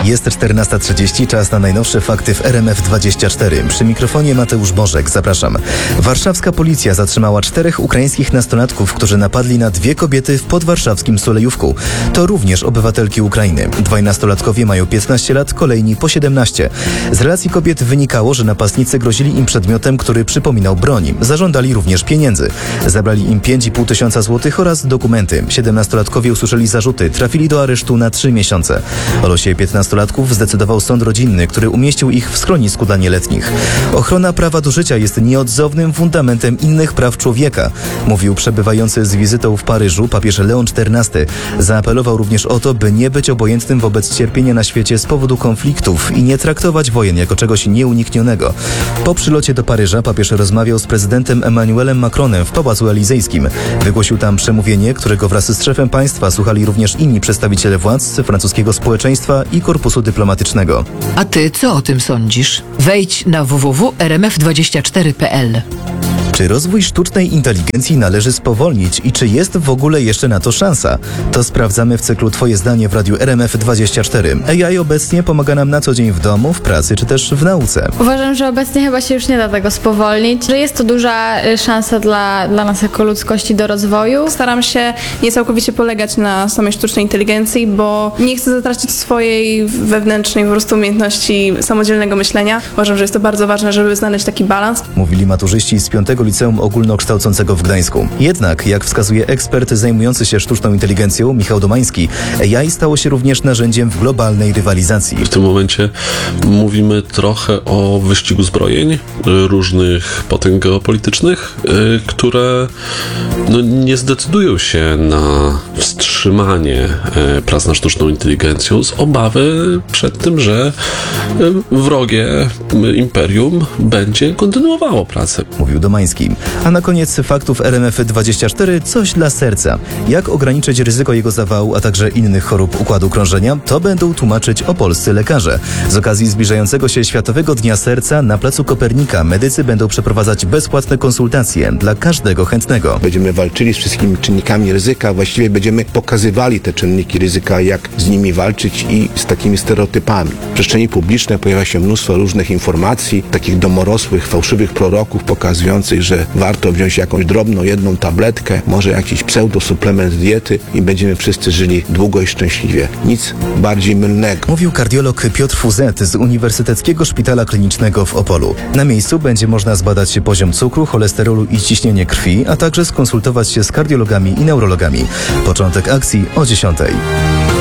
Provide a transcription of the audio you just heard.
Jest 14:30, czas na najnowsze fakty w RMF24. Przy mikrofonie Mateusz Bożek, zapraszam. Warszawska policja zatrzymała 4 ukraińskich nastolatków, którzy napadli na 2 kobiety w podwarszawskim Sulejówku. To również obywatelki Ukrainy. 2 nastolatkowie mają 15 lat, kolejni po 17. Z relacji kobiet wynikało, że napastnicy grozili im przedmiotem, który przypominał broń. Zażądali również pieniędzy. Zabrali im 5,5 tysiąca złotych oraz dokumenty. 17-latkowie usłyszeli zarzuty, trafili do aresztu na 3 miesiące. O losie 15-latków zdecydował sąd rodzinny, który umieścił ich w schronisku dla nieletnich. Ochrona prawa do życia jest nieodzownym fundamentem innych praw człowieka, mówił przebywający z wizytą w Paryżu papież Leon XIV. Zaapelował również o to, by nie być obojętnym wobec cierpienia na świecie z powodu konfliktów i nie traktować wojen jako czegoś nieuniknionego. Po przylocie do Paryża papież rozmawiał z prezydentem Emmanuelem Macronem w Pałacu Elizejskim. Wygłosił tam przemówienie, którego wraz z szefem państwa słuchali również inni przedstawiciele władz, francuskiego społeczeństwa i korpusu dyplomatycznego. A ty co o tym sądzisz? Wejdź na www.rmf24.pl. Czy rozwój sztucznej inteligencji należy spowolnić i czy jest w ogóle jeszcze na to szansa? To sprawdzamy w cyklu Twoje zdanie w radiu RMF24. AI obecnie pomaga nam na co dzień w domu, w pracy czy też w nauce. Uważam, że obecnie chyba się już nie da tego spowolnić, że jest to duża szansa dla nas jako ludzkości do rozwoju. Staram się nie całkowicie polegać na samej sztucznej inteligencji, bo nie chcę zatracić swojej wewnętrznej po prostu umiejętności samodzielnego myślenia. Uważam, że jest to bardzo ważne, żeby znaleźć taki balans. Mówili maturzyści z 5. Liceum Ogólnokształcącego w Gdańsku. Jednak, jak wskazuje ekspert zajmujący się sztuczną inteligencją Michał Domański, AI stało się również narzędziem w globalnej rywalizacji. W tym momencie mówimy trochę o wyścigu zbrojeń różnych potęg geopolitycznych, które nie zdecydują się na wstrzymanie prac nad sztuczną inteligencją z obawy przed tym, że wrogie imperium będzie kontynuowało pracę. Mówił Domański. A na koniec faktów RMF24 coś dla serca. Jak ograniczyć ryzyko jego zawału, a także innych chorób układu krążenia, to będą tłumaczyć opolscy lekarze. Z okazji zbliżającego się Światowego Dnia Serca na Placu Kopernika medycy będą przeprowadzać bezpłatne konsultacje dla każdego chętnego. Będziemy walczyli z wszystkimi czynnikami ryzyka, właściwie będziemy pokazywali te czynniki ryzyka, jak z nimi walczyć i z takimi stereotypami. W przestrzeni publicznej pojawia się mnóstwo różnych informacji, takich domorosłych, fałszywych proroków pokazujących, że warto wziąć jakąś drobną, jedną tabletkę, może jakiś pseudosuplement diety i będziemy wszyscy żyli długo i szczęśliwie. Nic bardziej mylnego. Mówił kardiolog Piotr Fuzet z Uniwersyteckiego Szpitala Klinicznego w Opolu. Na miejscu będzie można zbadać poziom cukru, cholesterolu i ciśnienie krwi, a także skonsultować się z kardiologami i neurologami. Początek akcji o 10:00.